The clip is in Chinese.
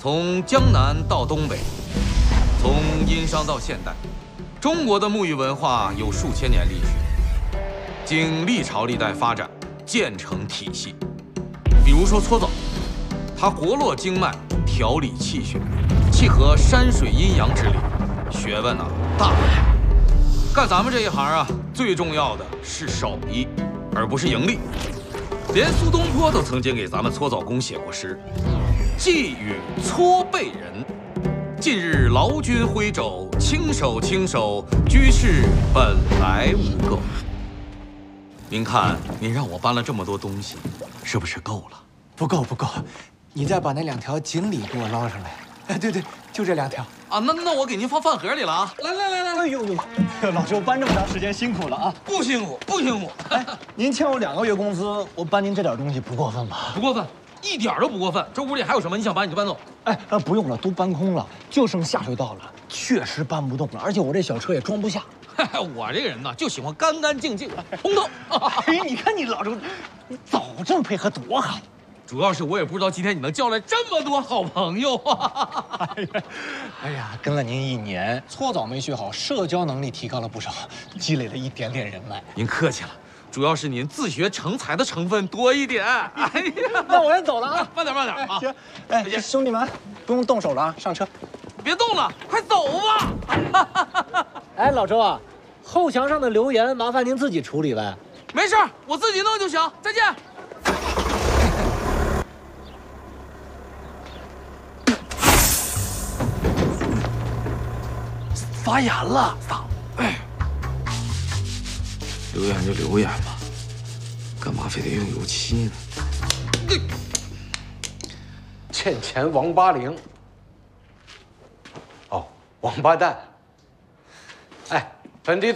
从江南到东北，从殷商到现代，中国的沐浴文化有数千年历史，经历朝历代发展，渐成体系。比如说搓澡，它活络经脉，调理气血，契合山水阴阳之理，学问大了。干咱们这一行啊，最重要的是手艺，而不是盈利。连苏东坡都曾经给咱们搓澡工写过诗：“寄与搓背人，近日劳军挥肘，轻手轻手，居士本来无垢。”您看，您让我搬了这么多东西，是不是够了？ 不够不够，你再把那2条锦鲤给我捞上来。哎，对对，就这2条啊。那我给您放饭盒里了啊。来， 哎呦，老周搬这么长时间辛苦了啊！ 不辛苦，不辛苦。 哎，您欠我2个月工资，我搬您这点东西不过分吧？ 不过分，一点都不过分。这屋里还有什么？你想搬你就搬走。 哎，不用了，都搬空了，就剩下水道了，确实搬不动了，而且我这小车也装不下。 我这个人呢，就喜欢干干净净、通透。 哎，你看你老周，你早这么配合多好。 主要是我也不知道今天你能叫来这么多好朋友啊！ 哎呀，跟了您1年，搓澡没学好，社交能力提高了不少，积累了一点点人脉。 您客气了，主要是您自学成才的成分多一点。哎呀， 那我先走了啊， 慢点啊！ 行，哎，兄弟们，不用动手了啊，上车。 别动了，快走吧！ 哎，老周啊，后墙上的留言麻烦您自己处理呗。 没事，我自己弄就行。再见。 发炎了， 哎，留言就留言吧，干嘛非得用油漆呢？ 欠钱王八零。哦，王八蛋。哎，本地。